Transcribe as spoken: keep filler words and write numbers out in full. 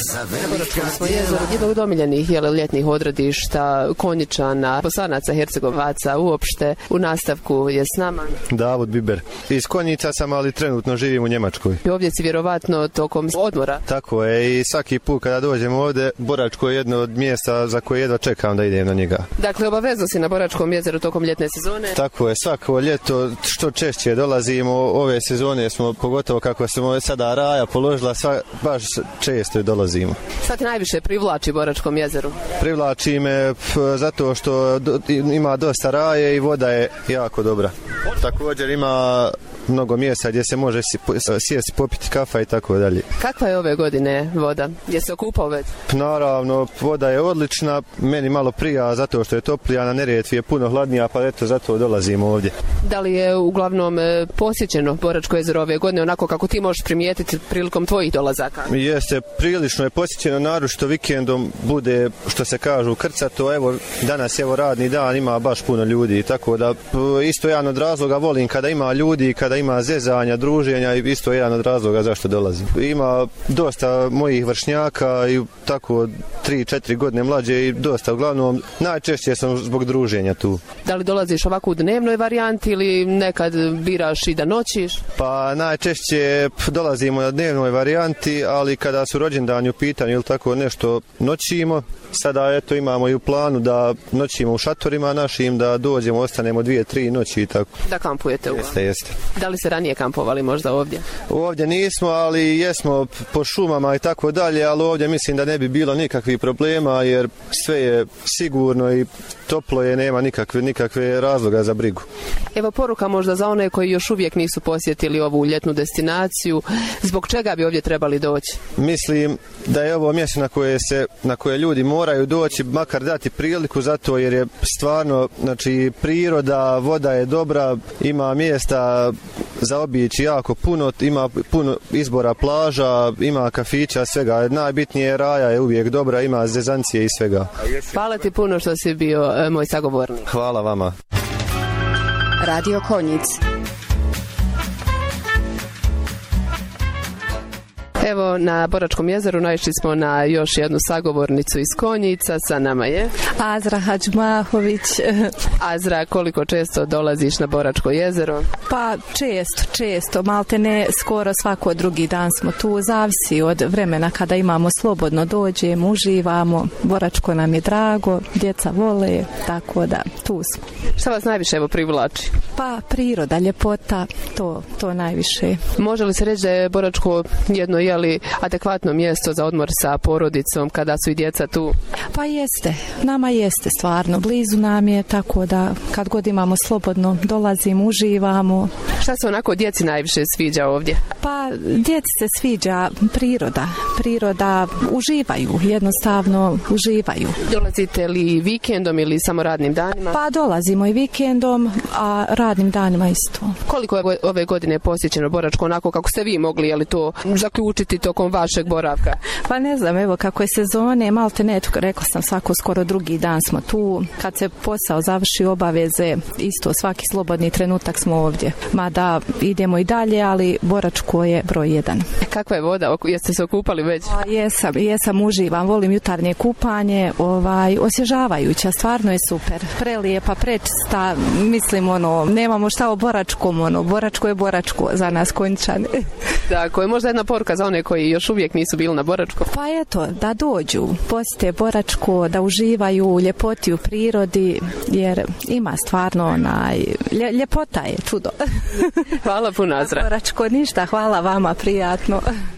Boračkom smo jezero jedno od omiljenih ljetnih odredišta Konjičana, Bosanaca, Hercegovaca, uopšte. U nastavku je s nama Davud Biber. Iz Konjica sam, ali trenutno živim u Njemačkoj. I ovdje si vjerovatno tokom odmora. Tako je, i svaki put kada dođem ovdje, Boračko je jedno od mjesta za koje jedva čekam da idem na njega. Dakle, obavezno si na Boračkom jezeru tokom ljetne sezone? Tako je, svako ljeto što češće dolazimo. Ove sezone smo, pogotovo kako smo sada raja položila, sva, baš često dolazimo. Šta te najviše privlači Boračkom jezeru? Privlači me p, zato što do, ima dosta raje i voda je jako dobra. Također ima mnogo mjesta gdje se može sjesti, popiti kafa i tako dalje. Kakva je ove godine voda? Je se okupao već? Naravno, voda je odlična, meni malo prija zato što je toplija, na Neretvi je puno hladnija, pa eto zato dolazimo ovdje. Da li je uglavnom posjećeno Boračko jezero ove godine onako kako ti možeš primijetiti prilikom tvojih dolazaka? Jeste, prilično je posjećeno, naročito vikendom bude, što se kažu, krcato. Evo, danas evo radni dan, ima baš puno ljudi, tako da isto jedan od razloga volim kada ima ljudi, kada ima zezanja, druženja, i isto jedan od razloga zašto dolazim. Ima dosta mojih vršnjaka i tako tri četiri godine mlađe i dosta, uglavnom najčešće sam zbog druženja tu. Da li dolaziš ovako u dnevnoj varijanti ili nekad biraš i da noćiš? Pa najčešće dolazimo na dnevnoj varijanti, ali kada su rođendani u pitanju ili tako nešto noćimo. Sada eto imamo i u planu da noćimo u šatorima našim, da dođemo, ostanemo dvije, tri noći i tako. Da kampujete u? Jeste, jeste. Da li se ranije kampovali možda ovdje? Ovdje nismo, ali jesmo po šumama i tako dalje, ali ovdje mislim da ne bi bilo nikakvih problema jer sve je sigurno i toplo je, nema nikakve, nikakve razloga za brigu. Evo poruka možda za one koji još uvijek nisu posjetili ovu ljetnu destinaciju, zbog čega bi ovdje trebali doći? Mislim da je ovo mjesto na koje se, na koje ljudi moraju doći, makar dati priliku zato jer je stvarno, znači, priroda, voda je dobra, ima mjesta za obići jako puno, ima puno izbora plaža, ima kafića, svega. Najbitnije, raja je uvijek dobra, ima zezancije i svega. Hvala ti puno što si bio e, moj sagovornik. Hvala vama. Radio Konjic. Evo, na Boračkom jezeru naišli smo na još jednu sagovornicu iz Konjica. Sa nama je Azra Hadžmahović. Azra, koliko često dolaziš na Boračko jezero? Pa često, često, malte ne skoro svako drugi dan smo tu, zavisi od vremena kada imamo slobodno, dođemo, uživamo, Boračko nam je drago, djeca vole, tako da tu smo. Šta vas najviše evo privlači? Pa priroda, ljepota, to, to najviše. Može li se reći da je Boračko jedno jeli adekvatno mjesto za odmor sa porodicom kada su i djeca tu? Pa jeste, nama jeste stvarno, blizu nam je, tako da kad god imamo slobodno dolazimo, uživamo. Šta se onako djeci najviše sviđa ovdje? Pa djeci se sviđa priroda, priroda, uživaju, jednostavno uživaju. Dolazite li vikendom ili samo radnim danima? Pa dolazimo i vikendom, a radnim danima isto. Koliko je ove godine posjećeno Boračko onako kako ste vi mogli, je li to zaključiti tokom vašeg boravka? Pa ne znam, evo kako je sezone, malte ne, rekla sam svako skoro drugi dan smo tu, kad se posao završi, obaveze, isto svaki slobodni trenutak smo ovdje. Mada idemo i dalje, ali Boračko je broj jedan. Kakva je voda? Jeste se okupali već? A, jesam, jesam, uživam, volim jutarnje kupanje, ovaj, osvježavajuća, stvarno je super. Prelijepa, prečista, mislim, ono, nemamo šta o Boračkom, ono, Boračko je Boračko za nas Konjičane. Tako je, možda jedna poruka za one koji još uvijek nisu bili na Boračko? Pa eto, da dođu, posjete Boračko, da uživaju u ljepoti u prirodi, jer ima stvarno onaj, lje, ljepota je čudo. Hvala puno, Azra. Boračko ništa, hvala vama, prijatno.